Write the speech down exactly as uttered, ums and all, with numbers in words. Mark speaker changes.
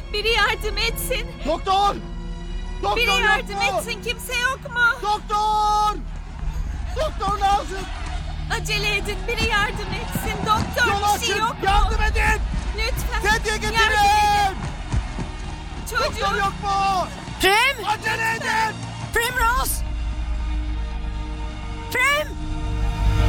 Speaker 1: Biri yardım etsin.
Speaker 2: Doktor! Doktor
Speaker 1: Biri
Speaker 2: yok
Speaker 1: yardım
Speaker 2: mu?
Speaker 1: etsin. Kimse yok mu?
Speaker 2: Doktor! Doktor lazım.
Speaker 1: Acele edin. Biri yardım etsin. Doktor
Speaker 2: Yol
Speaker 1: bir şey
Speaker 2: açın.
Speaker 1: yok mu?
Speaker 2: Yardım edin.
Speaker 1: Lütfen.
Speaker 2: Sedye
Speaker 1: Yardım
Speaker 2: getirin.
Speaker 1: edin.
Speaker 2: Doktor
Speaker 1: Çocuğum.
Speaker 2: yok mu?